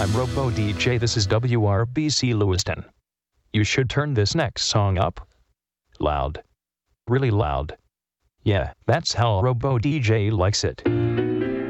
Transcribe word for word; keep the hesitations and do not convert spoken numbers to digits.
I'm Robo D J. This is W R B C Lewiston. You should turn this next song up. Loud. Really loud. Yeah, that's how Robo D J likes it.